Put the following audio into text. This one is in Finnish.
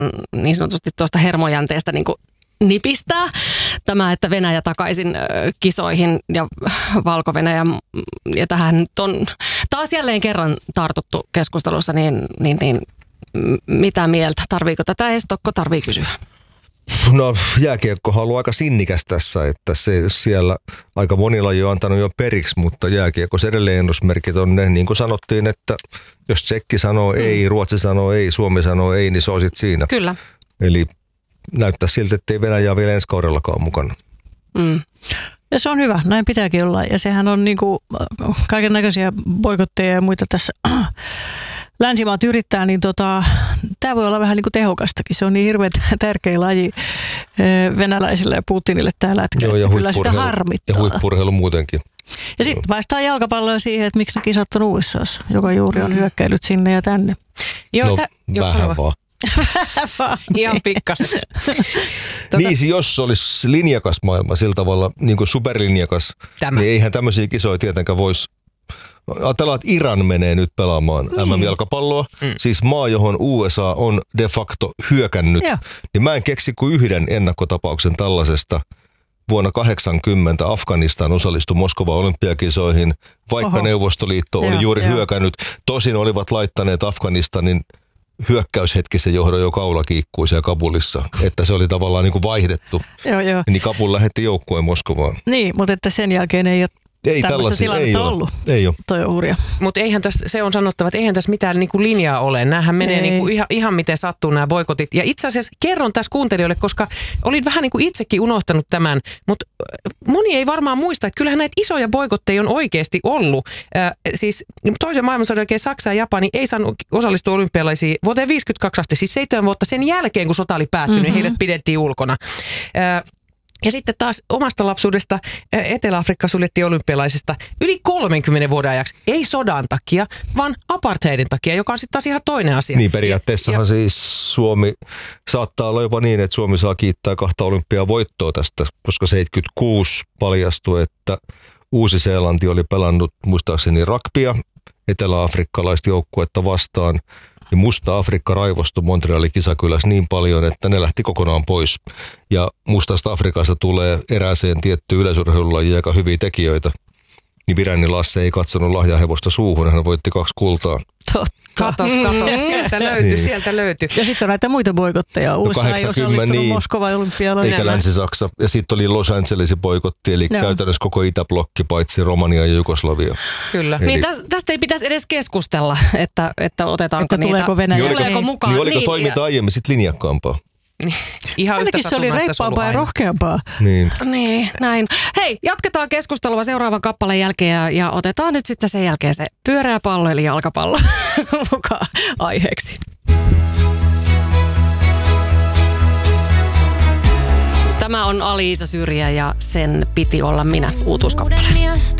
niin sanotusti tuosta hermojänteestä niin kuin nipistää. Tämä, että Venäjä takaisin kisoihin ja Valko-Venäjä, ja tähän on taas jälleen kerran tartuttu keskustelussa, niin mitä mieltä? Tarviiko tätä edes Tokko tarvii kysyä? No jääkiekkohan on ollut aika sinnikäs tässä, että se siellä aika moni laji on antanut jo periksi, mutta jääkiekossa edelleen ennusmerkit on ne, niin kuin sanottiin, että jos Tsekki sanoo ei, Ruotsi sanoo ei, Suomi sanoo ei, niin se on sitten siinä. Kyllä. Eli näyttää siltä, ettei Venäjä vielä ensi kaudellakaan mukana. Ja se on hyvä, näin pitääkin olla. Ja sehän on niinku kaiken näköisiä boikotteja ja muita tässä länsimaat yrittää, niin tämä voi olla vähän niin kuin tehokastakin. Se on niin hirveän tärkeä laji venäläisille ja Putinille tällä hetkellä. Joo, kyllä sitä harmittaa. Ja huippu-urheilu muutenkin. Ja sitten päästään jalkapalloon siihen, että miksi ne kisat on USAssa, joka juuri on hyökkäillyt sinne ja tänne. Joo, vähän vaan. Ihan pikkasen. Niin, jos olisi linjakas maailma sillä tavalla, niin kuin superlinjakas, niin eihän tämmöisiä kisoja tietenkään voisi. Ajatellaan, että Iran menee nyt pelaamaan MM-jalkapalloa, siis maa, johon USA on de facto hyökännyt, niin mä en keksi kuin yhden ennakkotapauksen tällaisesta. Vuonna 1980 Afganistan osallistui Moskovan olympiakisoihin, vaikka Neuvostoliitto oli juuri hyökännyt. Tosin olivat laittaneet Afganistanin hyökkäyshetkisen johdon jo kaulakiikkuun siellä Kabulissa, että se oli tavallaan niin kuin vaihdettu. Joo. Niin Kabul lähetti joukkueen Moskovaan. Niin, mutta että sen jälkeen ei ole tämmöistä tilannetta ollut. Ei ole. Toi on hurja. Mutta eihän tässä, se on sanottava, että eihän tässä mitään niinku linjaa ole. Nämähän menee niinku ihan miten sattuu nämä boikotit. Ja itse asiassa kerron tässä kuuntelijoille, koska olin vähän niin kuin itsekin unohtanut tämän, mutta moni ei varmaan muista, että kyllähän näitä isoja boikotteja on oikeasti ollut. Siis toisen maailmansodan jälkeen Saksa ja Japani ei saanut osallistua olympialaisiin vuoteen 52 asti, siis 7 vuotta sen jälkeen, kun sota oli päättynyt, heidät pidettiin ulkona. Ja sitten taas omasta lapsuudesta Etelä-Afrikka suljettiin olympialaisista yli 30 vuoden ajaksi. Ei sodan takia, vaan apartheidin takia, joka on sitten taas ihan toinen asia. Niin periaatteessahan siis Suomi saattaa olla jopa niin, että Suomi saa kiittää 2 olympiavoittoa tästä, koska 76 paljastui, että Uusi-Seelanti oli pelannut muistaakseni rugbya etelä-afrikkalaista joukkuetta vastaan. Ja Musta Afrikka raivostui Montrealin kisakylässä niin paljon, että ne lähti kokonaan pois. Ja Mustasta Afrikasta tulee erääseen tiettyyn yleisurheilulajiin aika hyviä tekijöitä. Niin Viräni Lasse ei katsonut lahjahevosta suuhun, hän voitti 2 kultaa. Kato, sieltä löytyi. Ja sitten on näitä muita boikotteja. USA ei osallistunut Moskovan olympialaisiin. Eikä Länsi-Saksa. Ja sitten oli Los Angelesin boikotti, eli käytännössä koko Itäblokki, paitsi Romania ja Jugoslavia. Kyllä. Eli niin tästä ei pitäisi edes keskustella, että otetaanko että niitä. Tuleeko Venäjä? Tuleeko mukaan? Niin oliko toiminta aiemmin sitten linjakkaampaa? Ihan ainakin se oli reippaampaa ja rohkeampaa. Niin, näin. Hei, jatketaan keskustelua seuraavan kappaleen jälkeen ja otetaan nyt sitten sen jälkeen se pyöreä pallo eli jalkapallo mukaan aiheeksi. Tämä on Ali-Iisa Syrjä ja sen piti olla minä uutuuskappale.